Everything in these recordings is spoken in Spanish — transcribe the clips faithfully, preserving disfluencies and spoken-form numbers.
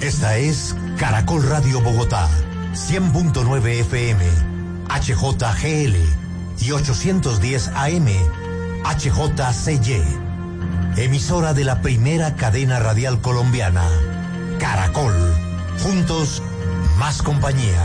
Esta es Caracol Radio Bogotá, cien punto nueve F M, H J G L y ochocientos diez A M, H J C Y. Emisora de la primera cadena radial colombiana, Caracol. Juntos, más compañía.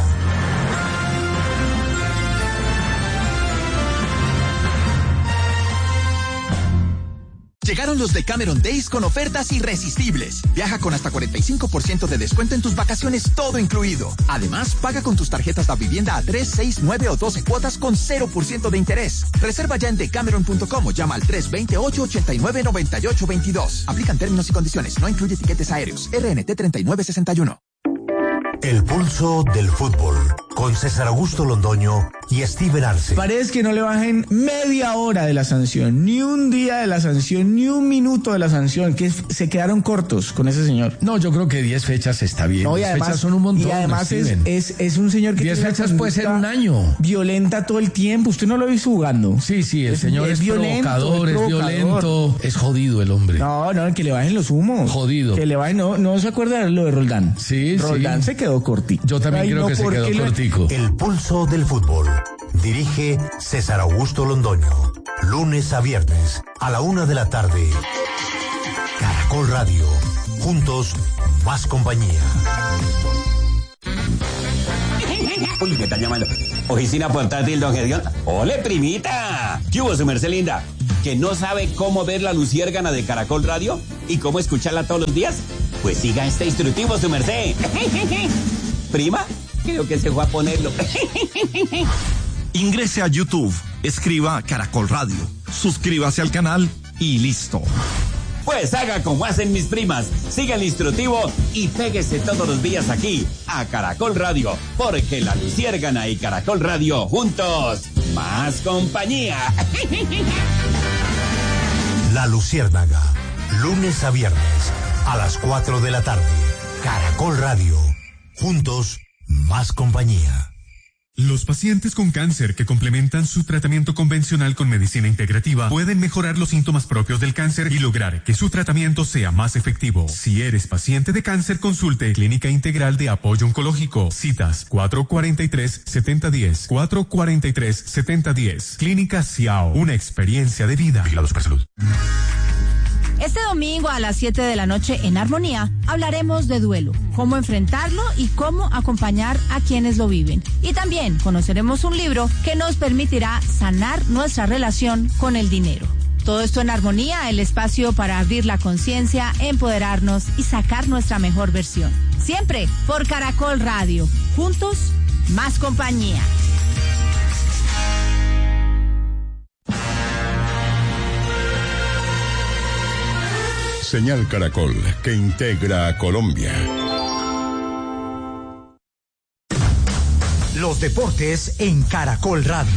Llegaron los Decameron Days con ofertas irresistibles. Viaja con hasta cuarenta y cinco por ciento de descuento en tus vacaciones, todo incluido. Además, paga con tus tarjetas de vivienda a tres, seis, nueve o doce cuotas con cero por ciento de interés. Reserva ya en decameron punto com o llama al tres dos ocho, ocho nueve, nueve ocho dos dos. Aplican términos y condiciones. No incluye tiquetes aéreos. R N T treinta y nueve sesenta y uno. El pulso del fútbol, con César Augusto Londoño y Steven Arce. Parece que no le bajen media hora de la sanción, ni un día de la sanción, ni un minuto de la sanción, que se quedaron cortos con ese señor. No, yo creo que diez fechas está bien. No, y diez además, fechas son un montón. Y además es, es, es un señor que diez fechas puede ser un año. Violenta todo el tiempo. Usted no lo ha visto jugando. Sí, sí, el es, señor es, es violento, provocador, es, provocador. es violento. Es jodido el hombre. No, no, que le bajen los humos. Jodido. Que le bajen, no, no se acuerda de lo de Roldán. Sí, Roldán sí. se quedó cortico. Yo también Ay, creo no, que se quedó lo... cortico. El pulso del fútbol. Dirige César Augusto Londoño. Lunes a viernes, a la una de la tarde. Caracol Radio. Juntos, más compañía. Uy, me están llamando. Oficina portátil, don Gedión. ¡Ole, primita! ¿Qué hubo, su merced linda? ¿Que no sabe cómo ver la luciérgana de Caracol Radio? ¿Y cómo escucharla todos los días? Pues siga este instructivo, su merced. ¿Prima? Creo que se fue a ponerlo. Ingrese a YouTube, escriba Caracol Radio, suscríbase al canal y listo. Pues haga como hacen mis primas, siga el instructivo y péguese todos los días aquí, a Caracol Radio, porque la luciérgana y Caracol Radio juntos, más compañía. La Luciérnaga, lunes a viernes, a las cuatro de la tarde. Caracol Radio, juntos, más compañía. Los pacientes con cáncer que complementan su tratamiento convencional con medicina integrativa pueden mejorar los síntomas propios del cáncer y lograr que su tratamiento sea más efectivo. Si eres paciente de cáncer, consulte Clínica Integral de Apoyo Oncológico. Citas cuatro cuarenta y tres, setenta diez, cuatro cuarenta y tres, setenta diez. Clínica Ciao, una experiencia de vida. Vigilado Supersalud. Este domingo a las siete de la noche en Armonía hablaremos de duelo, cómo enfrentarlo y cómo acompañar a quienes lo viven. Y también conoceremos un libro que nos permitirá sanar nuestra relación con el dinero. Todo esto en Armonía, el espacio para abrir la conciencia, empoderarnos y sacar nuestra mejor versión. Siempre por Caracol Radio. Juntos, más compañía. Señal Caracol, que integra a Colombia. Los deportes en Caracol Radio.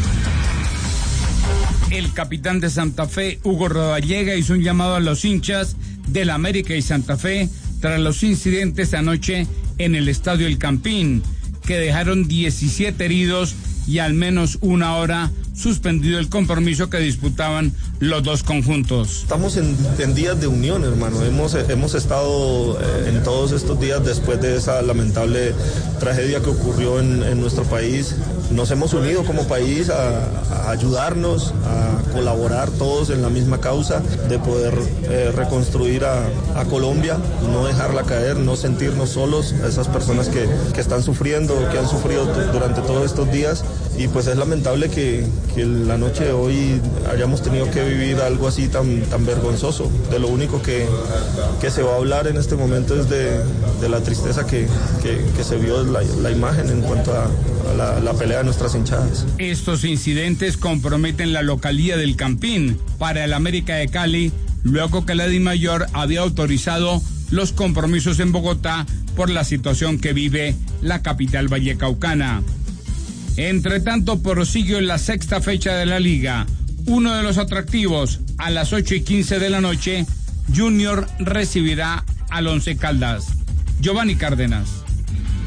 El capitán de Santa Fe, Hugo Rodallega, hizo un llamado a los hinchas del América y Santa Fe tras los incidentes anoche en el Estadio El Campín, que dejaron diecisiete heridos y al menos una hora suspendido el compromiso que disputaban los dos conjuntos. Estamos en, en días de unión, hermano. Hemos, hemos estado eh, en todos estos días después de esa lamentable tragedia que ocurrió en, en nuestro país. Nos hemos unido como país a, a ayudarnos, a colaborar todos en la misma causa de poder eh, reconstruir a, a Colombia, no dejarla caer, no sentirnos solos, a esas personas que, que están sufriendo, que han sufrido t- durante todos estos días. Y pues es lamentable que, que la noche de hoy hayamos tenido que vivir algo así tan, tan vergonzoso. De lo único que, que se va a hablar en este momento es de, de la tristeza que, que, que se vio la, la imagen en cuanto a, a la, la pelea de nuestras hinchadas. Estos incidentes comprometen la localía del Campín para el América de Cali, luego que la DIMAYOR había autorizado los compromisos en Bogotá por la situación que vive la capital vallecaucana. Entre tanto, prosigue la sexta fecha de la liga. Uno de los atractivos, a las ocho y quince de la noche, Junior recibirá al Once Caldas. Giovanni Cárdenas.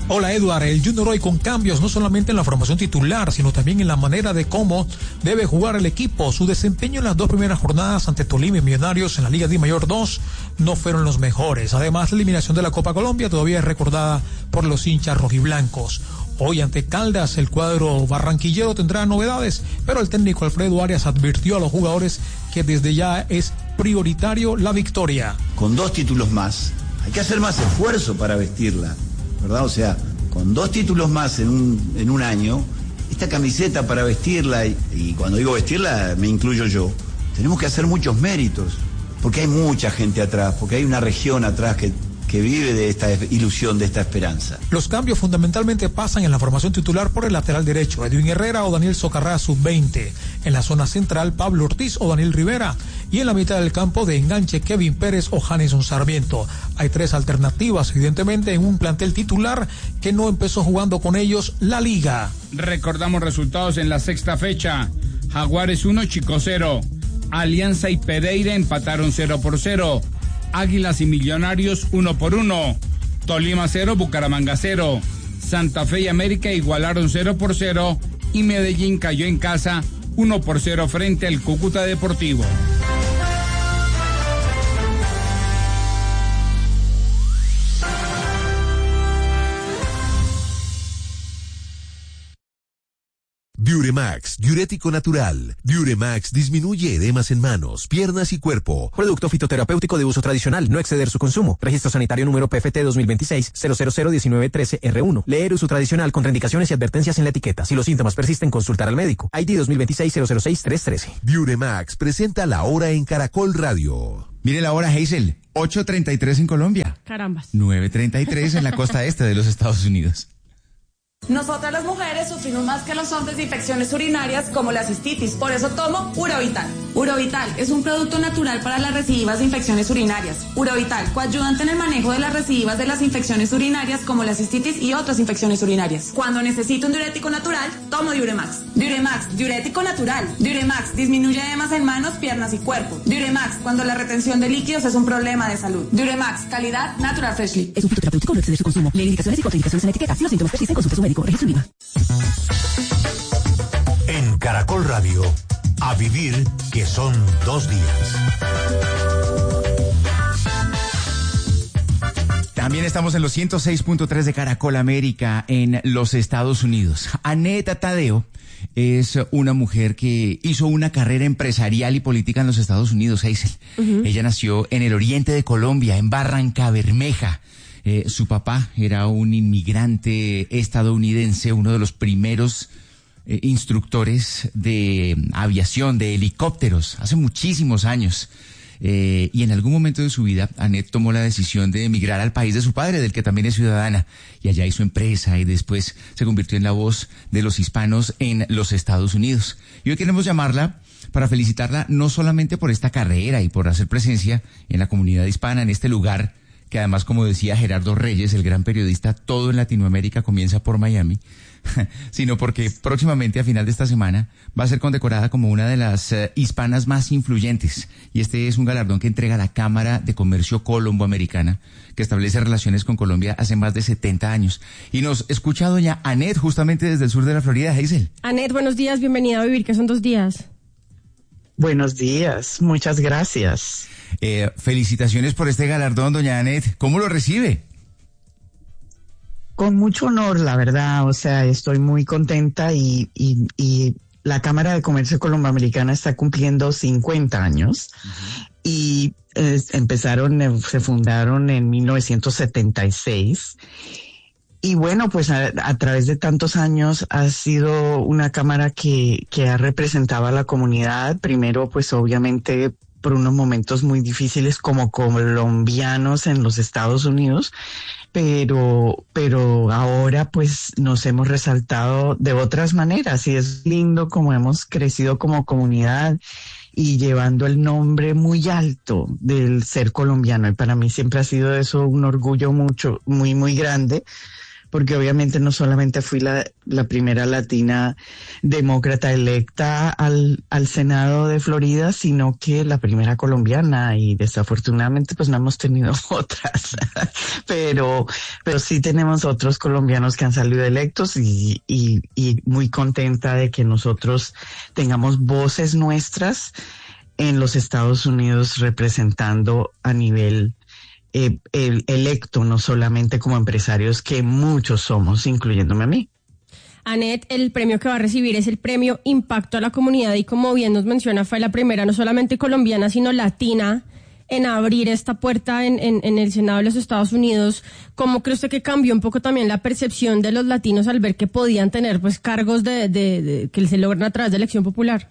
Hola Eduard, el Junior hoy con cambios no solamente en la formación titular, sino también en la manera de cómo debe jugar el equipo. Su desempeño en las dos primeras jornadas ante Tolima y Millonarios en la Liga Dimayor dos no fueron los mejores. Además, la eliminación de la Copa Colombia todavía es recordada por los hinchas rojiblancos. Hoy ante Caldas el cuadro barranquillero tendrá novedades, pero el técnico Alfredo Arias advirtió a los jugadores que desde ya es prioritario la victoria. Con dos títulos más, hay que hacer más esfuerzo para vestirla, ¿verdad? O sea, con dos títulos más en un, en un año, esta camiseta para vestirla, y, y cuando digo vestirla me incluyo yo, tenemos que hacer muchos méritos, porque hay mucha gente atrás, porque hay una región atrás que, que vive de esta ilusión, de esta esperanza. Los cambios fundamentalmente pasan en la formación titular por el lateral derecho, Edwin Herrera o Daniel Socarrá, sub veinte. En la zona central, Pablo Ortiz o Daniel Rivera. Y en la mitad del campo, de enganche, Kevin Pérez o Janeson Sarmiento. Hay tres alternativas, evidentemente, en un plantel titular que no empezó jugando con ellos la liga. Recordamos resultados en la sexta fecha. Jaguares uno, Chico cero. Alianza y Pereira empataron cero por cero. Águilas y Millonarios uno por uno. Tolima cero, Bucaramanga cero. Santa Fe y América igualaron cero por cero. Y Medellín cayó en casa uno por cero frente al Cúcuta Deportivo. Diuremax, diurético natural. Diuremax disminuye edemas en manos, piernas y cuerpo. Producto fitoterapéutico de uso tradicional, no exceder su consumo. Registro sanitario número P F T dos mil veintiséis cero cero cero diecinueve trece R uno. Leer uso tradicional, contraindicaciones y advertencias en la etiqueta. Si los síntomas persisten, consultar al médico. I D dos mil veintiséis cero cero seis tres trece. Diuremax presenta la hora en Caracol Radio. Mire la hora, Hazel. ocho treinta y tres en Colombia. Carambas. nueve treinta y tres en la costa este de los Estados Unidos. Nosotras las mujeres sufrimos más que los hombres de infecciones urinarias como la cistitis, por eso tomo Urovital. Urovital es un producto natural para las recidivas de infecciones urinarias. Urovital, coayudante en el manejo de las recidivas de las infecciones urinarias como la cistitis y otras infecciones urinarias. Cuando necesito un diurético natural, tomo Diuremax. Diuremax, diurético natural. Diuremax, disminuye edemas en manos, piernas y cuerpo. Diuremax, cuando la retención de líquidos es un problema de salud. Diuremax, calidad Natural Freshly. Es un fitoterapéutico, no exceder su consumo. Lee indicaciones y contraindicaciones en la etiqueta. Si los síntomas persisten, consulte a su médico. En Caracol Radio, a vivir que son dos días. También estamos en los ciento seis punto tres de Caracol América en los Estados Unidos. Aneta Tadeo es una mujer que hizo una carrera empresarial y política en los Estados Unidos, Hazel. Uh-huh. Ella nació en el oriente de Colombia, en Barrancabermeja. Eh, su papá era un inmigrante estadounidense, uno de los primeros eh, instructores de aviación, de helicópteros, hace muchísimos años. Eh, y en algún momento de su vida, Anet tomó la decisión de emigrar al país de su padre, del que también es ciudadana, y allá hizo empresa y después se convirtió en la voz de los hispanos en los Estados Unidos. Y hoy queremos llamarla para felicitarla no solamente por esta carrera y por hacer presencia en la comunidad hispana, en este lugar que además, como decía Gerardo Reyes, el gran periodista, todo en Latinoamérica comienza por Miami, sino porque próximamente, a final de esta semana, va a ser condecorada como una de las uh, hispanas más influyentes. Y este es un galardón que entrega la Cámara de Comercio Colombo-Americana, que establece relaciones con Colombia hace más de setenta años. Y nos escucha doña Anet, justamente desde el sur de la Florida, Hazel. Anet, buenos días, bienvenida a Vivir, que son dos días. Buenos días, muchas gracias. Eh, felicitaciones por este galardón, doña Anet. ¿Cómo lo recibe? Con mucho honor, la verdad. O sea, estoy muy contenta y, y, y la Cámara de Comercio Colomboamericana está cumpliendo cincuenta años. Uh-huh. Y eh, empezaron, se fundaron en mil novecientos setenta y seis. Y bueno, pues a, a través de tantos años ha sido una cámara que, que ha representado a la comunidad. Primero, pues obviamente por unos momentos muy difíciles como colombianos en los Estados Unidos, pero, pero ahora pues nos hemos resaltado de otras maneras y es lindo como hemos crecido como comunidad y llevando el nombre muy alto del ser colombiano. Y para mí siempre ha sido eso un orgullo mucho, muy, muy grande, porque obviamente no solamente fui la, la primera latina demócrata electa al, al Senado de Florida, sino que la primera colombiana, y desafortunadamente pues no hemos tenido otras, pero, pero sí tenemos otros colombianos que han salido electos y, y, y muy contenta de que nosotros tengamos voces nuestras en los Estados Unidos representando a nivel eh, el electo, no solamente como empresarios, que muchos somos, incluyéndome a mí. Anet, el premio que va a recibir es el premio Impacto a la Comunidad y como bien nos menciona, fue la primera no solamente colombiana, sino latina en abrir esta puerta en, en, en el Senado de los Estados Unidos. ¿Cómo cree usted que cambió un poco también la percepción de los latinos al ver que podían tener pues cargos de, de, de que se logran a través de elección popular?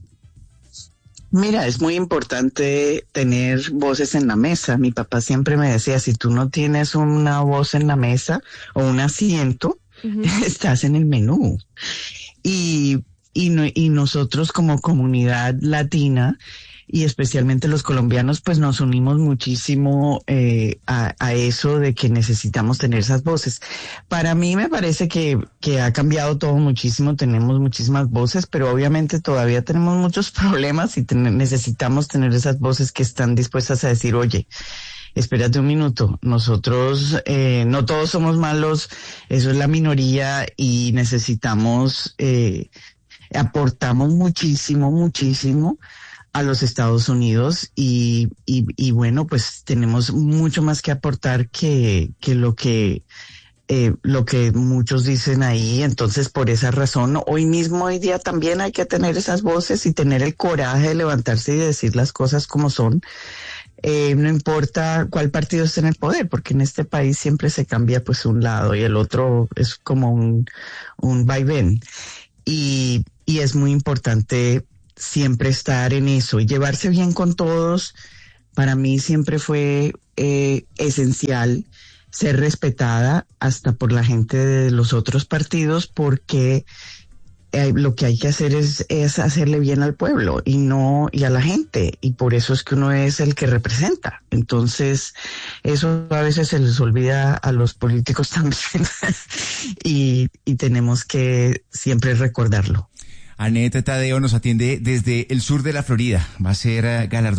Mira, es muy importante tener voces en la mesa. Mi papá siempre me decía, si tú no tienes una voz en la mesa o un asiento, uh-huh. estás en el menú. Y, y, no, y nosotros como comunidad latina, y especialmente los colombianos, pues nos unimos muchísimo eh, a, a eso de que necesitamos tener esas voces. Para mí me parece que, que ha cambiado todo muchísimo, tenemos muchísimas voces, pero obviamente todavía tenemos muchos problemas y ten- necesitamos tener esas voces que están dispuestas a decir, oye, espérate un minuto, nosotros eh, no todos somos malos, eso es la minoría y necesitamos, eh, aportamos muchísimo, muchísimo a los Estados Unidos y, y, y bueno, pues tenemos mucho más que aportar que, que lo que, eh, lo que muchos dicen ahí. Entonces, por esa razón, hoy mismo, hoy día también hay que tener esas voces y tener el coraje de levantarse y de decir las cosas como son. Eh, no importa cuál partido esté en el poder, porque en este país siempre se cambia pues un lado y el otro es como un, un vaivén. Y, y es muy importante siempre estar en eso y llevarse bien con todos. Para mí siempre fue eh, esencial ser respetada hasta por la gente de los otros partidos, porque eh, lo que hay que hacer es, es hacerle bien al pueblo y no y a la gente, y por eso es que uno es el que representa. Entonces eso a veces se les olvida a los políticos también y, y tenemos que siempre recordarlo. Anet Tadeo nos atiende desde el sur de la Florida. Va a ser galardonada